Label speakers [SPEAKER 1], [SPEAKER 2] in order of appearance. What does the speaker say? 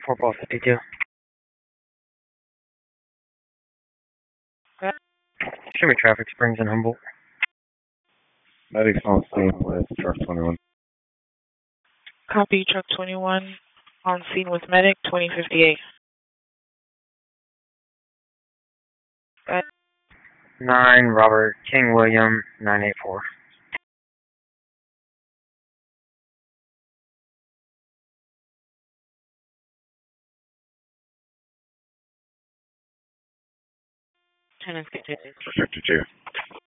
[SPEAKER 1] 4 ball 52. Show me traffic, Springs and Humboldt.
[SPEAKER 2] Medics on scene with truck 21.
[SPEAKER 3] Copy, truck 21 on scene with medic 2058.
[SPEAKER 1] 9 Robert King William 984.
[SPEAKER 3] Tenants continue.
[SPEAKER 2] 52.